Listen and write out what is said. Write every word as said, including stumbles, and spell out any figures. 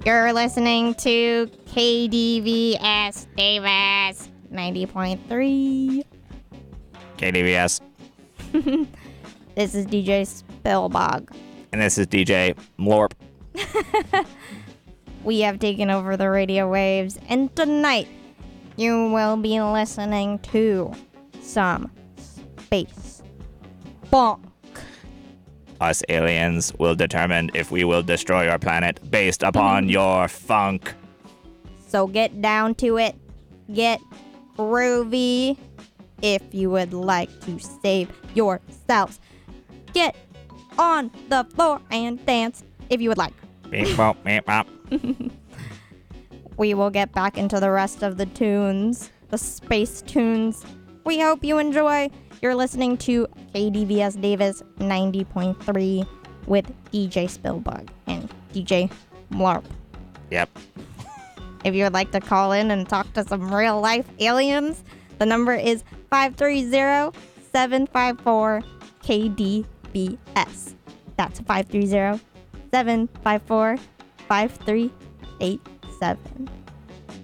You're listening to K D V S Davis ninety point three. K D V S. This is D J Spillbog. And this is D J Mlorp. We have taken over the radio waves, and tonight you will be listening to some space funk. Us aliens will determine if we will destroy your planet based upon your funk. So get down to it. Get groovy. If you would like to save yourselves, get on the floor and dance if you would like. Beep, bop, beep, bop. We will get back into the rest of the tunes, the space tunes. We hope you enjoy. You're listening to K D V S Davis ninety point three with D J Spillbug and D J Mlarp. Yep. If you would like to call in and talk to some real life aliens, the number is five three zero, seven five four, K D V S. That's five three zero, seven five four, five three eight seven.